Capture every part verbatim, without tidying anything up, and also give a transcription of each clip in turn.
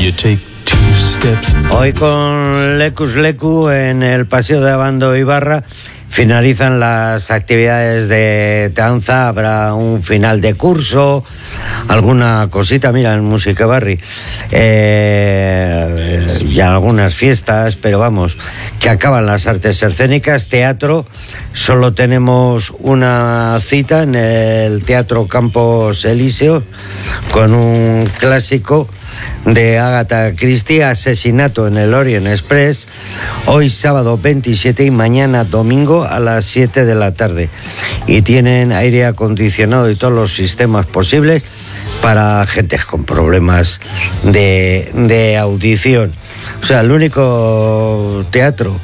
You take two steps. Hoy con Lecus Lecu en el Paseo de Abando Ibarra finalizan las actividades de danza, habrá un final de curso, alguna cosita, mira, en Música Barri, eh, ya algunas fiestas, pero vamos, que acaban las artes escénicas. Teatro, solo tenemos una cita en el Teatro Campos Elíseos con un clásico de Agatha Christie, Asesinato en el Orient Express, hoy sábado veintisiete y mañana domingo a las siete de la tarde, y tienen aire acondicionado y todos los sistemas posibles para gente con problemas de, de audición. O sea, el único teatro.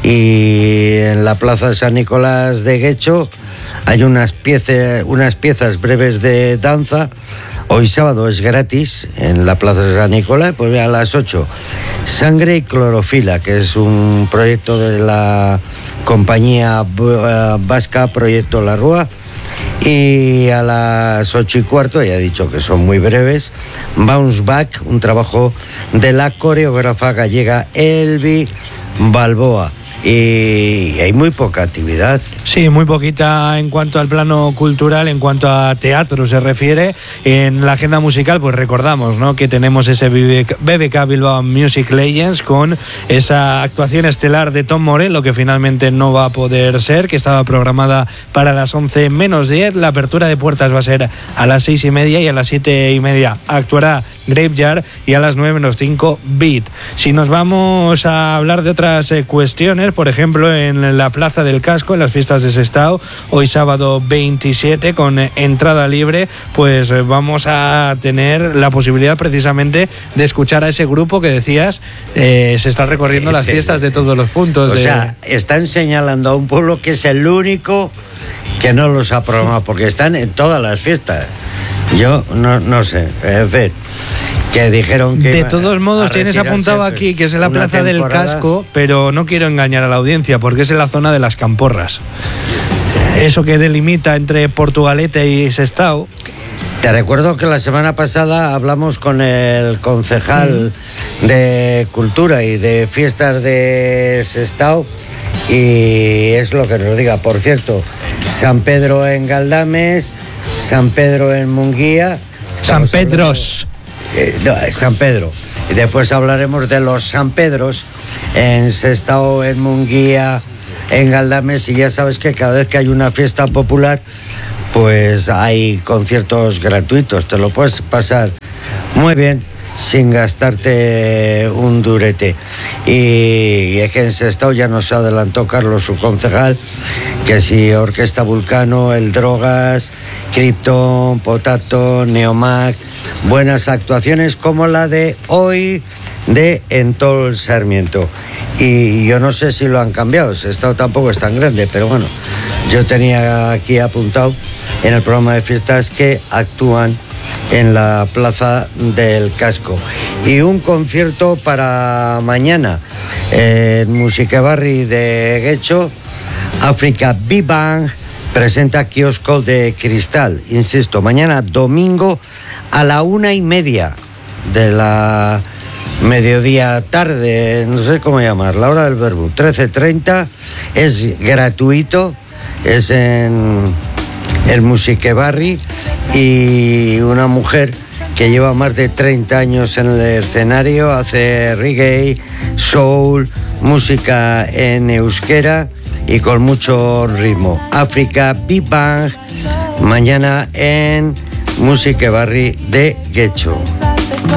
Y en la Plaza de San Nicolás de Guecho hay unas piezas, unas piezas breves de danza. Hoy sábado es gratis en la Plaza de San Nicolás, pues a las ocho. Sangre y Clorofila, que es un proyecto de la compañía vasca Proyecto La Rúa. Y a las ocho y cuarto, ya he dicho que son muy breves, Bounce Back, un trabajo de la coreógrafa gallega Elvi Balboa. Y hay muy poca actividad. Sí, muy poquita en cuanto al plano cultural, en cuanto a teatro se refiere. En la agenda musical, pues recordamos, ¿no?, que tenemos ese B B K Bilbao Music Legends con esa actuación estelar de Tom Morello, que finalmente no va a poder ser, que estaba programada para las once menos diez. La apertura de puertas va a ser a las seis y media, y a las siete y media actuará Graveyard, y a las nueve menos cinco Beat. Si nos vamos a hablar de otras eh, cuestiones, por ejemplo, en la Plaza del Casco, en las fiestas de Sestao, hoy sábado veintisiete, con eh, entrada libre, pues eh, vamos a tener la posibilidad precisamente de escuchar a ese grupo que decías, eh, se está recorriendo las fiestas de todos los puntos. O de... sea, están señalando a un pueblo que es el único que no los ha programado, porque están en todas las fiestas. Yo no, no sé, en fin, que dijeron que... De todos modos, tienes apuntado aquí que es en la Plaza del Casco, pero no quiero engañar a la audiencia, porque es en la zona de las Camporras. Eso que delimita entre Portugalete y Sestao. Te recuerdo que la semana pasada hablamos con el concejal mm. de Cultura y de Fiestas de Sestao, y es lo que nos diga. Por cierto, San Pedro en Galdames, San Pedro en Munguía. San Pedros. Eh, no, San Pedro. Y después hablaremos de los San Pedros en Sestao, en Munguía, en Galdames. Y ya sabes que cada vez que hay una fiesta popular, pues hay conciertos gratuitos. Te lo puedes pasar muy bien sin gastarte un durete. Y, y es que en Sestao ya nos adelantó Carlos, su concejal, que si Orquesta Vulcano, El Drogas, Krypton, Potato, Neomac, buenas actuaciones como la de hoy de Entol Sarmiento. Y yo no sé si lo han cambiado, Sestao tampoco es tan grande, pero bueno, yo tenía aquí apuntado en el programa de fiestas que actúan en la Plaza del Casco. Y un concierto para mañana en Música Barri de Guecho, África Big Bang presenta Kiosco de Cristal. Insisto, mañana domingo a la una y media de la mediodía tarde, no sé cómo llamar, la hora del verbo, trece treinta, es gratuito, es en el Música Barri, y una mujer que lleva más de treinta años en el escenario, hace reggae, soul, música en euskera y con mucho ritmo. África Big Bang, mañana en Música Barri de Guecho.